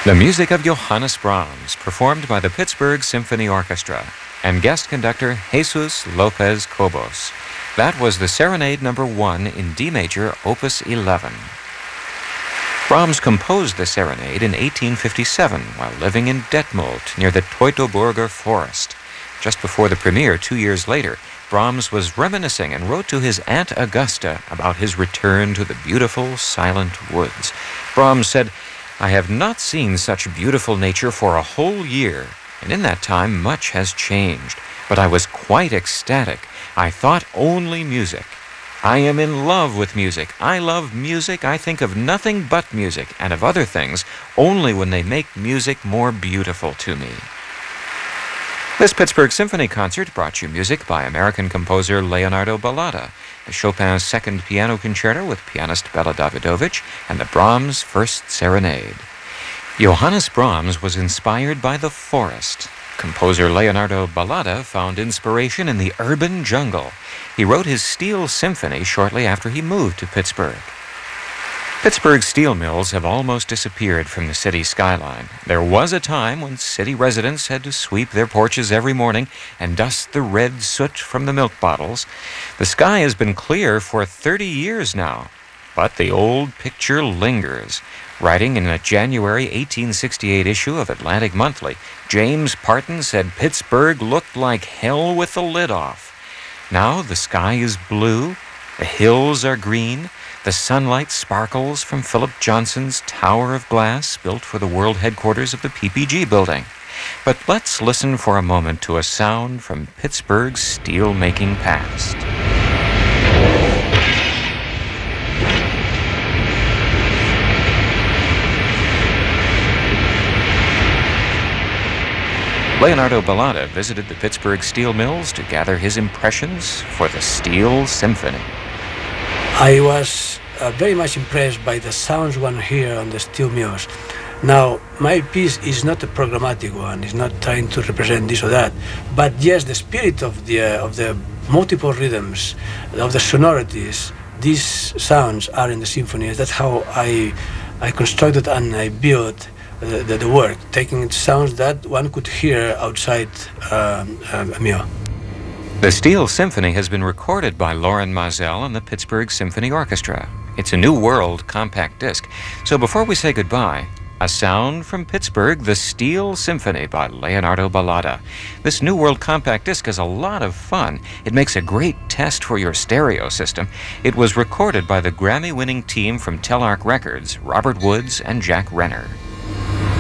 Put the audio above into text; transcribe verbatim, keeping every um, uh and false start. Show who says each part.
Speaker 1: The music of Johannes Brahms, performed by the Pittsburgh Symphony Orchestra, and guest conductor Jesus Lopez Cobos. That was the Serenade Number One in D major, Opus eleven. Brahms composed the serenade in eighteen fifty-seven while living in Detmold near the Teutoburger Forest. Just before the premiere, two years later, Brahms was reminiscing and wrote to his Aunt Augusta about his return to the beautiful, silent woods. Brahms said, "I have not seen such beautiful nature for a whole year, and in that time much has changed, but I was quite ecstatic. I thought only music. I am in love with music. I love music. I think of nothing but music, and of other things only when they make music more beautiful to me." This Pittsburgh Symphony concert brought you music by American composer Leonardo Ballata, the Chopin's Second Piano Concerto with pianist Bela Davidovich, and the Brahms First Serenade. Johannes Brahms was inspired by the forest. Composer Leonardo Ballata found inspiration in the urban jungle. He wrote his Steel Symphony shortly after he moved to Pittsburgh. Pittsburgh steel mills have almost disappeared from the city skyline. There was a time when city residents had to sweep their porches every morning and dust the red soot from the milk bottles. The sky has been clear for thirty years now, but the old picture lingers. Writing in a January eighteen sixty-eight issue of Atlantic Monthly, James Parton said Pittsburgh looked like hell with the lid off. Now the sky is blue, the hills are green, the sunlight sparkles from Philip Johnson's Tower of Glass built for the world headquarters of the P P G building. But let's listen for a moment to a sound from Pittsburgh's steel-making past. Leonardo Ballata visited the Pittsburgh steel mills to gather his impressions for the Steel Symphony.
Speaker 2: I was uh, very much impressed by the sounds one hear on the steel mills. Now, my piece is not a programmatic one, it's not trying to represent this or that, but yes, the spirit of the, uh, of the multiple rhythms, of the sonorities, these sounds are in the symphony. That's how I, I constructed and I built the, the, the work, taking sounds that one could hear outside um, a mill.
Speaker 1: The Steel Symphony has been recorded by Loren Mazel and the Pittsburgh Symphony Orchestra. It's a New World compact disc. So before we say goodbye, a sound from Pittsburgh, the Steel Symphony by Leonardo Ballata. This New World compact disc is a lot of fun. It makes a great test for your stereo system. It was recorded by the Grammy-winning team from Telarc Records, Robert Woods and Jack Renner.